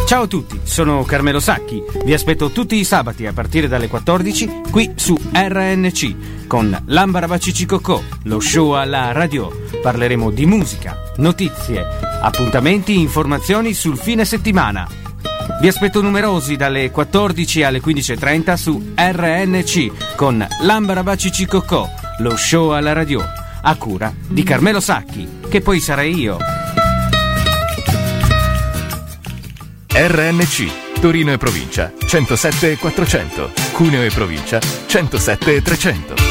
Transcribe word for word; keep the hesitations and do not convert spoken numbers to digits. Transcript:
Ciao a tutti, sono Carmelo Sacchi. Vi aspetto tutti i sabati a partire dalle quattordici qui su R N C con L'Ambarabacici-Cocò, lo show alla radio. Parleremo di musica, notizie, appuntamenti, informazioni sul fine settimana. Vi aspetto numerosi dalle quattordici alle quindici e trenta su R N C con L'Ambarabacici-Cocò, lo show alla radio, a cura di Carmelo Sacchi, che poi sarei io. R N C, Torino e provincia, centosette e quattrocento, Cuneo e provincia, centosette e trecento.